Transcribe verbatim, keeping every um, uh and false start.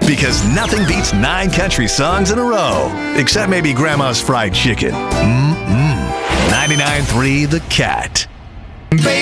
Because nothing beats nine country songs in a row. Except maybe Grandma's Fried Chicken. Mm-mm. ninety-nine point three The Cat.